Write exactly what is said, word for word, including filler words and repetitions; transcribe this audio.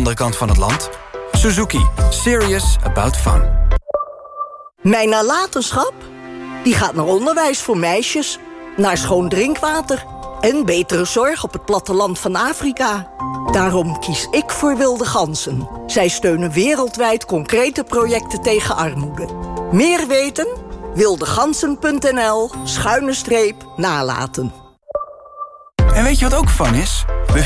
andere kant van het land. Suzuki. Serious about fun. Mijn nalatenschap? Die gaat naar onderwijs voor meisjes, naar schoon drinkwater en betere zorg op het platteland van Afrika. Daarom kies ik voor Wilde Ganzen. Zij steunen wereldwijd concrete projecten tegen armoede. Meer weten? wildegansen.nl schuine streep nalaten. En weet je wat ook fun is?